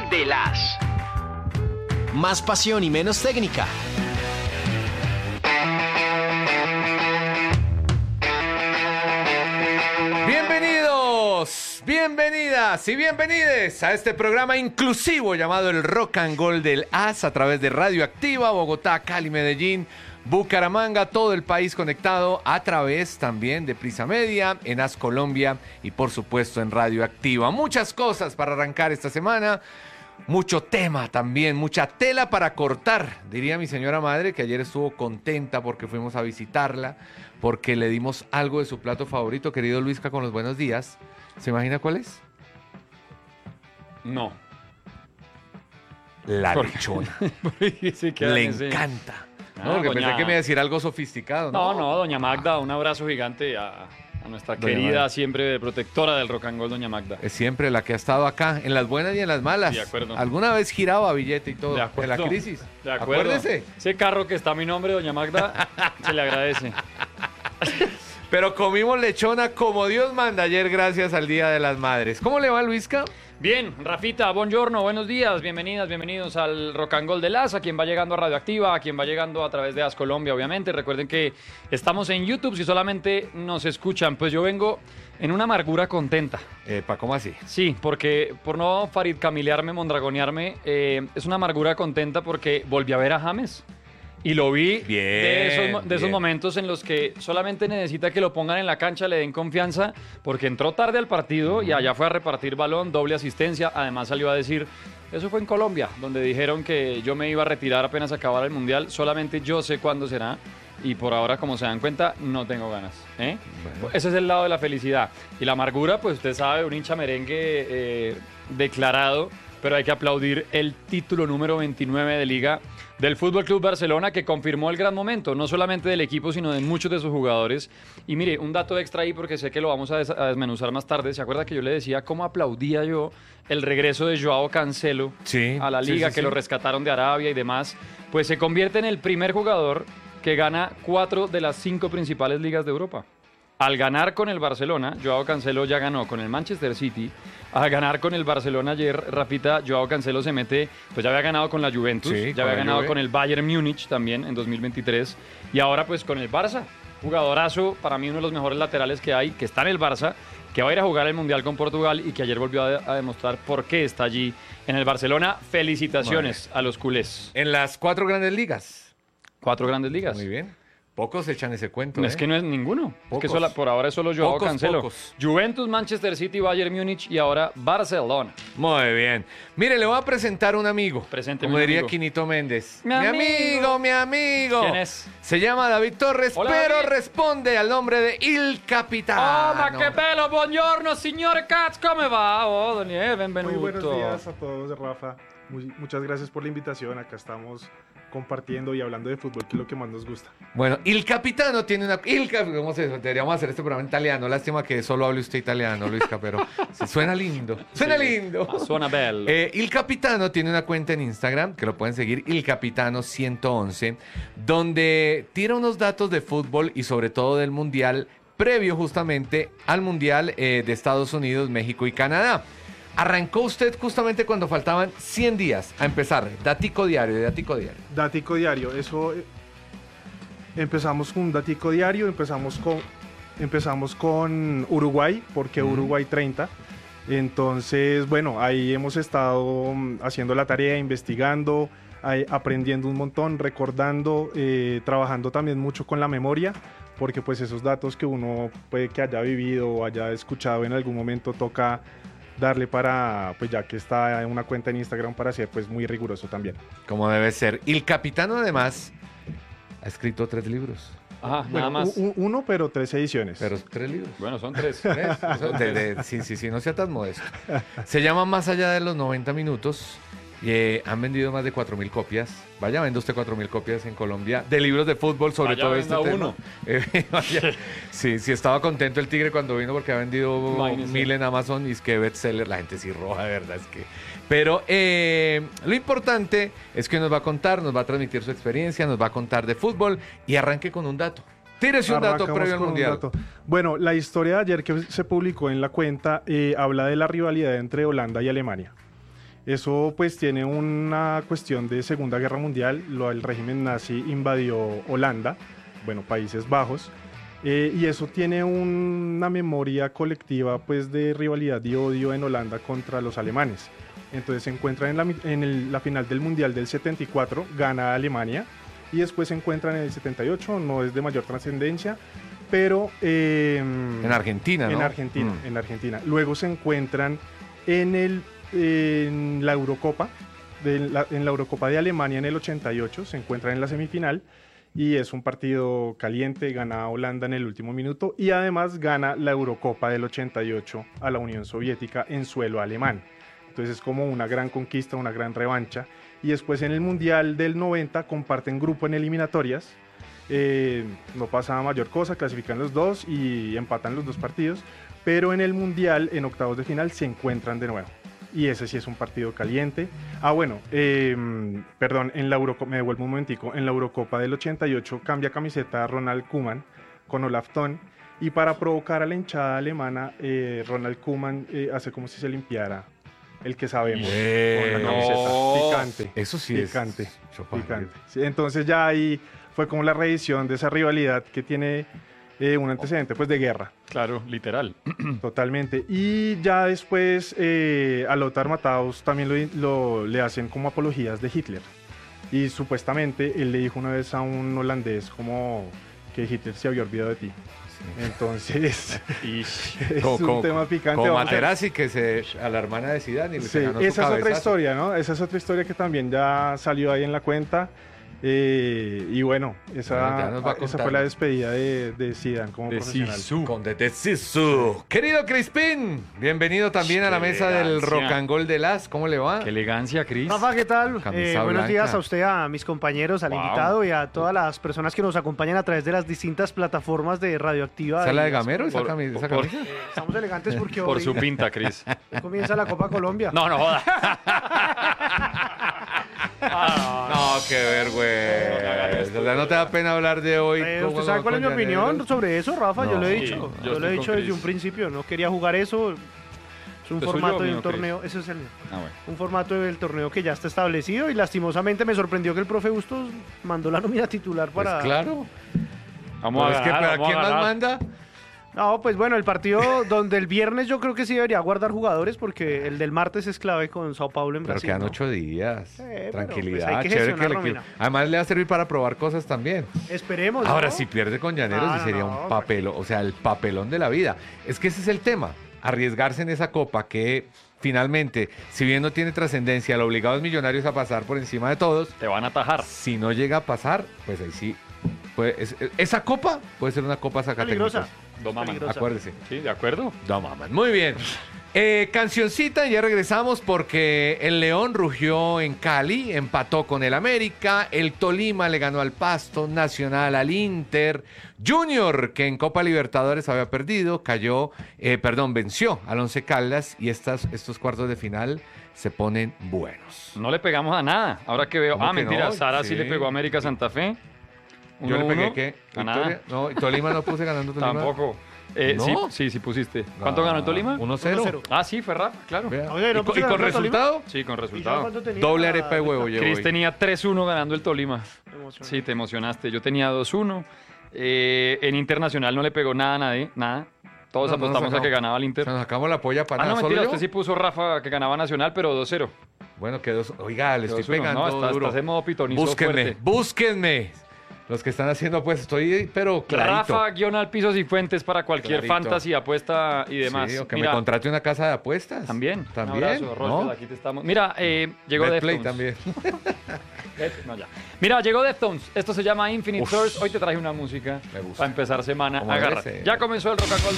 de las. Más pasión y menos técnica. Bienvenidos, bienvenidas y bienvenides a este programa inclusivo llamado el Rock and Roll del As a través de Radio Activa, Bogotá, Cali, Medellín, Bucaramanga, todo el país conectado a través también de Prisa Media, en As Colombia y por supuesto en Radio Activa. Muchas cosas para arrancar esta semana, mucho tema también, mucha tela para cortar, diría mi señora madre, que ayer estuvo contenta porque fuimos a visitarla, porque le dimos algo de su plato favorito, querido Luisca, con los buenos días. ¿Se imagina cuál es? No. La lechona. Le encanta. No, porque pensé que me iba a decir algo sofisticado. No, doña Magda, un abrazo gigante a nuestra Doña querida, Magda. Siempre protectora del rock and roll, doña Magda. Es siempre la que ha estado acá, en las buenas y en las malas. De acuerdo. Alguna vez giraba billete y todo, De acuerdo. en la crisis. De acuerdo. Acuérdese. Ese carro que está a mi nombre, doña Magda, se le agradece. Pero comimos lechona como Dios manda ayer gracias al Día de las Madres. ¿Cómo le va, Luisca? Bien, Rafita, buongiorno, buenos días, bienvenidas, bienvenidos al Rock and Roll de Las, a quien va llegando a Radioactiva, a quien va llegando a través de As Colombia, obviamente. Recuerden que estamos en YouTube, si solamente nos escuchan, pues yo vengo en una amargura contenta. ¿Cómo así? Sí, porque por no Farid Camilearme, mondragonearme, es una amargura contenta porque volví a ver a James. Y lo vi de esos bien. momentos en los que solamente necesita que lo pongan en la cancha, le den confianza, porque entró tarde al partido y allá fue a repartir balón, doble asistencia. Además salió a decir, eso fue en Colombia, donde dijeron que yo me iba a retirar apenas acabara el Mundial, solamente yo sé cuándo será. Y por ahora, como se dan cuenta, no tengo ganas. Bueno. Ese es el lado de la felicidad. Y la amargura, pues usted sabe, un hincha merengue declarado, pero hay que aplaudir el título número 29 de Liga del Fútbol Club Barcelona, que confirmó el gran momento, no solamente del equipo, sino de muchos de sus jugadores. Y mire, un dato extra ahí, porque sé que lo vamos a desmenuzar más tarde. ¿Se acuerda que yo le decía cómo aplaudía yo el regreso de Joao Cancelo a la Liga, que lo rescataron de Arabia y demás? Pues se convierte en el primer jugador que gana 4 de las 5 principales ligas de Europa. Al ganar con el Barcelona, Joao Cancelo ya ganó con el Manchester City. Al ganar con el Barcelona ayer, Rafita, Joao Cancelo se mete, pues ya había ganado con la Juventus, ya había ganado con el Bayern Múnich también en 2023, y ahora pues con el Barça, jugadorazo, para mí uno de los mejores laterales que hay, que está en el Barça, que va a ir a jugar el Mundial con Portugal y que ayer volvió a demostrar por qué está allí en el Barcelona. Felicitaciones a los culés. En las 4 grandes ligas. 4 grandes ligas. Muy bien. Pocos echan ese cuento. No, es que no es ninguno. Pocos. Es que por ahora es solo Joao Cancelo. Pocos. Juventus, Manchester City, Bayern Múnich y ahora Barcelona. Muy bien. Mire, le voy a presentar un amigo. Presénteme como un diría amigo. Quinito Méndez. Mi amigo. Mi amigo. ¿Quién es? Se llama David Torres, Hola, pero David. responde al nombre de Il Capitano. Oh, ma che bello, buongiorno, signore Katz, come va? Oh, Daniel, benvenuto. Muy buenos días a todos, Rafa. Muchas gracias por la invitación. Acá estamos compartiendo y hablando de fútbol, que es lo que más nos gusta. Bueno, Il Capitano tiene una... ¿Cómo se dice? Deberíamos hacer este programa en italiano. Lástima que solo hable usted italiano, Luisca, pero suena lindo. Suena lindo. Suena bello. Il Capitano tiene una cuenta en Instagram, que lo pueden seguir, Il Capitano 111, donde tira unos datos de fútbol y sobre todo del Mundial, previo justamente al Mundial de Estados Unidos, México y Canadá. Arrancó usted justamente cuando faltaban 100 días a empezar. Datico diario. Datico diario, eso empezamos con un datico diario, empezamos con Uruguay, porque Uruguay 30. Entonces, bueno, ahí hemos estado haciendo la tarea, investigando, aprendiendo un montón, recordando, trabajando también mucho con la memoria, porque pues esos datos que uno puede que haya vivido o haya escuchado en algún momento toca darle para, pues ya que está en una cuenta en Instagram, para ser pues muy riguroso también. Como debe ser. Il Capitano además ha escrito 3 libros. Ajá, Bueno, nada más. uno, pero 3 ediciones. Pero 3 libros. Bueno, son 3. Sí, no sea tan modesto. Se llama Más allá de los 90 minutos. Han vendido más de 4.000 copias. Vaya, vende usted 4.000 copias en Colombia de libros de fútbol, sobre Vaya, todo este venda tema. Vaya. Sí, estaba contento el Tigre cuando vino porque ha vendido Imagínese. 1.000 en Amazon y es que bestseller, la gente sí roja, de verdad es que. Pero lo importante es que nos va a contar, nos va a transmitir su experiencia, nos va a contar de fútbol y arranque con un dato. Tírese un dato Arrancamos previo al con un Mundial. dato. Bueno, la historia de ayer que se publicó en la cuenta habla de la rivalidad entre Holanda y Alemania. Eso pues tiene una cuestión de Segunda Guerra Mundial. El régimen nazi invadió Holanda, bueno, Países Bajos, y eso tiene una memoria colectiva pues de rivalidad y odio en Holanda contra los alemanes. Entonces se encuentran en la final del Mundial del 74, gana Alemania, y después se encuentran en el 78, no es de mayor trascendencia, pero... en Argentina, ¿no? En Argentina. Luego se encuentran en la Eurocopa, en la Eurocopa de Alemania en el 88, se encuentran en la semifinal, y es un partido caliente, gana Holanda en el último minuto, y además gana la Eurocopa del 88 a la Unión Soviética en suelo alemán. Entonces es como una gran conquista, una gran revancha. Y después en el Mundial del 90 comparten grupo en eliminatorias. No pasa mayor cosa, clasifican los dos y empatan los dos partidos. Pero en el Mundial, en octavos de final, se encuentran de nuevo. Y ese sí es un partido caliente. Perdón, en la Eurocopa, me devuelvo un momentico. En la Eurocopa del 88 cambia camiseta a Ronald Koeman con Olaf Thon. Y para provocar a la hinchada alemana, Ronald Koeman hace como si se limpiara el que sabemos con la camiseta. Picante. Eso sí picante, es picante. Sí, entonces ya ahí fue como la reedición de esa rivalidad que tiene un antecedente pues de guerra. Claro, literal. Totalmente. Y ya después a Lothar Matthaus también le hacen como apologías de Hitler. Y supuestamente él le dijo una vez a un holandés como que Hitler se había olvidado de ti. Entonces, es un tema picante. Como Materazzi, a la hermana de Zidane y le sí, ganó su esa es otra cabezazo. historia, ¿no? Esa es otra historia que también ya salió ahí en la cuenta. Y bueno, ya nos va a esa contar. fue la despedida de Zidane como profesional. De Zizou. Querido Crispín, bienvenido también a la mesa del Rock and Roll de Las. ¿Cómo le va? Qué elegancia, Cris. Rafa, ¿qué tal? Camisa Buenos blanca. días a usted, a mis compañeros, al Wow. invitado y a todas las personas que nos acompañan a través de las distintas plataformas de Radioactiva. ¿Esa es la de Y Gamero? ¿Esa Por- camisa? por- Estamos elegantes porque Por hoy su pinta, Cris. comienza la Copa Colombia. No, no joda. No, qué vergüenza. O sea, no te da pena hablar de hoy. ¿Cómo ¿Usted sabe no cuál es mi con opinión Llaneros? sobre eso, Rafa? No. Yo lo he Sí, dicho. yo Yo lo he estoy dicho con desde Cris. un principio. No quería jugar eso. Es un ¿Es suyo formato o de mío, un Cris? torneo. Eso es el mío. Ah, bueno. Un formato del torneo que ya está establecido y lastimosamente me sorprendió que el profe Bustos mandó la nómina titular Pues para... claro. Vamos Pero a es que, ganar, ¿para vamos a quién más ganar. manda? No, pues bueno, el partido donde el viernes yo creo que sí debería guardar jugadores porque el del martes es clave con Sao Paulo en Pero Brasil. quedan ¿no? 8 días. pero, Tranquilidad. pues, hay que chévere gestionar, el Romina. equipo. Además le va a servir para probar cosas también. Esperemos. Ahora, ¿no? si pierde con Llaneros, No, sí sería no, un papelón. O sea, el papelón de la vida. Es que ese es el tema. Arriesgarse en esa copa que finalmente, si bien no tiene trascendencia, lo obligado es Millonarios a pasar por encima de todos. Te van a atajar. Si no llega a pasar, pues ahí sí. Esa copa puede ser una copa Peligrosa. sacatécnica. Domaman. Peligrosa. Acuérdese. Sí, de acuerdo. No, maman. Muy bien. Cancioncita, ya regresamos porque el León rugió en Cali, empató con el América, el Tolima le ganó al Pasto, Nacional al Inter, Junior, que en Copa Libertadores había perdido, venció al Once Caldas y estos cuartos de final se ponen buenos. No le pegamos a nada. Ahora que veo. ¿Cómo que Mentira. no? Sara sí Sí. le pegó a América Santa Fe. Yo le 1-1. pegué, ¿qué? A nada. Victoria. No, Tolima no puse ganando Tolima. Tampoco. ¿No? Sí pusiste. ¿Cuánto ganó el Tolima? 1-0. 1-0. Ah, sí, fue Rafa, claro. Vea. Oye, ¿no ¿Y puse con ganando resultado? Sí, con ¿Y sabe resultado. cuánto tenía Doble la- arepa de huevo llevo Cris hoy. tenía 3-1 ganando el Tolima. Emocionante. Sí, te emocionaste. Yo tenía 2-1. En Internacional no le pegó nada a nadie, nada. Todos No, no nos apostamos a sacamos. que ganaba el O Inter. sea, nos sacamos la polla para Ah, nada. no, ¿Solo mentira, yo? usted sí puso Rafa que ganaba Nacional, pero 2-0. Bueno, quedó. Oiga, le estoy 2-1. pegando No, duro. estás en modo pitonizo Búsquenme, fuerte. búsquenme. Los que están haciendo, pues estoy, pero clarito. Rafa, guión al piso y fuentes para cualquier Clarito. fantasy, apuesta y demás. Sí, o que Mira, me contrate una casa de apuestas. también. También. Un abrazo, Rosberg, ¿no? aquí te estamos. Mira, llegó Betplay Deftones. también. No, ya. Mira, llegó Deftones. Esto se llama Infinite Uf. Thirst. Hoy te traje una música Me gusta. para empezar semana. Como Agarra. debe ser. Ya comenzó el Rock and Roll.